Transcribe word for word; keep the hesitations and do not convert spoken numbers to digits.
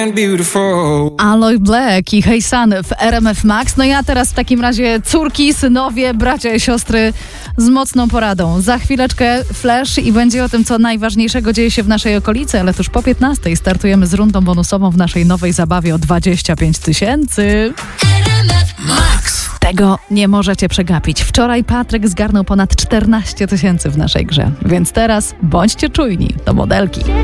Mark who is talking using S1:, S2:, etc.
S1: Aloy Black i Hey Sun w R M F Max. No ja teraz w takim razie córki, synowie, bracia i siostry z mocną poradą. Za chwileczkę flash i będzie o tym, co najważniejszego dzieje się w naszej okolicy, ale tuż po piętnastej startujemy z rundą bonusową w naszej nowej zabawie o dwadzieścia pięć tysięcy. Max. Tego nie możecie przegapić. Wczoraj Patryk zgarnął ponad czternaście tysięcy w naszej grze, więc teraz bądźcie czujni do modelki.